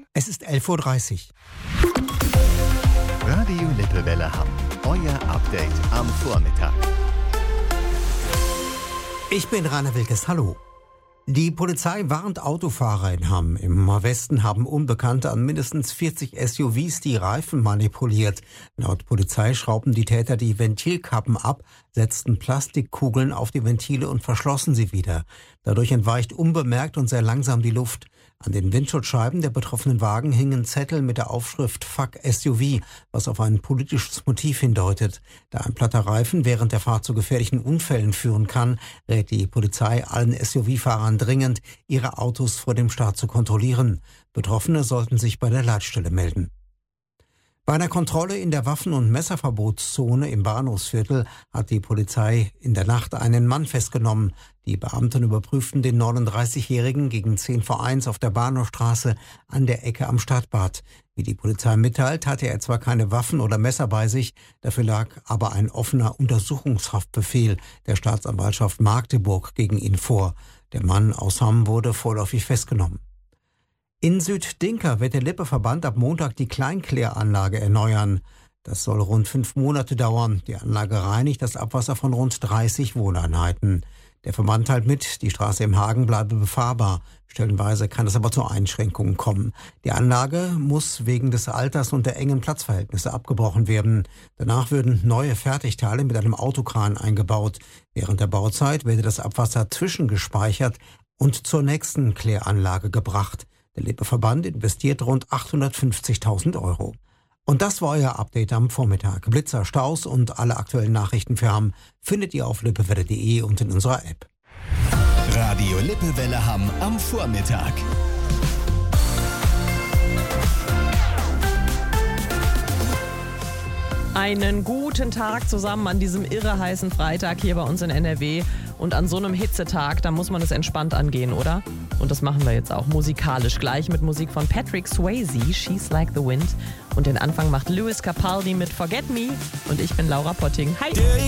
Es ist 11.30 Uhr. Radio Lippewelle Hamm. Euer Update am Vormittag. Ich bin Rainer Wilkes. Hallo. Die Polizei warnt Autofahrer in Hamm. Im Westen haben Unbekannte an mindestens 40 SUVs die Reifen manipuliert. Laut Polizei schrauben die Täter die Ventilkappen ab, setzten Plastikkugeln auf die Ventile und verschlossen sie wieder. Dadurch entweicht unbemerkt und sehr langsam die Luft. An den Windschutzscheiben der betroffenen Wagen hingen Zettel mit der Aufschrift Fuck SUV, was auf ein politisches Motiv hindeutet. Da ein platter Reifen während der Fahrt zu gefährlichen Unfällen führen kann, rät die Polizei allen SUV-Fahrern dringend, ihre Autos vor dem Start zu kontrollieren. Betroffene sollten sich bei der Leitstelle melden. Bei einer Kontrolle in der Waffen- und Messerverbotszone im Bahnhofsviertel hat die Polizei in der Nacht einen Mann festgenommen. Die Beamten überprüften den 39-Jährigen gegen 10 vor 1 auf der Bahnhofstraße an der Ecke am Stadtbad. Wie die Polizei mitteilt, hatte er zwar keine Waffen oder Messer bei sich, dafür lag aber ein offener Untersuchungshaftbefehl der Staatsanwaltschaft Magdeburg gegen ihn vor. Der Mann aus Hamm wurde vorläufig festgenommen. In Süddinka wird der Lippe-Verband ab Montag die Kleinkläranlage erneuern. Das soll rund 5 Monate dauern. Die Anlage reinigt das Abwasser von rund 30 Wohneinheiten. Der Verband teilt mit, die Straße im Hagen bleibe befahrbar. Stellenweise kann es aber zu Einschränkungen kommen. Die Anlage muss wegen des Alters und der engen Platzverhältnisse abgebrochen werden. Danach würden neue Fertigteile mit einem Autokran eingebaut. Während der Bauzeit werde das Abwasser zwischengespeichert und zur nächsten Kläranlage gebracht. Der Lippe-Verband investiert rund 850.000 €. Und das war euer Update am Vormittag. Blitzer, Staus und alle aktuellen Nachrichten für Hamm findet ihr auf lippewelle.de und in unserer App. Radio Lippewelle Hamm am Vormittag. Einen guten Tag zusammen an diesem irre heißen Freitag hier bei uns in NRW. Und an so einem Hitzetag, da muss man es entspannt angehen, oder? Und das machen wir jetzt auch musikalisch. Gleich mit Musik von Patrick Swayze, She's Like the Wind. Und den Anfang macht Lewis Capaldi mit Forget Me. Und ich bin Laura Potting. Hi!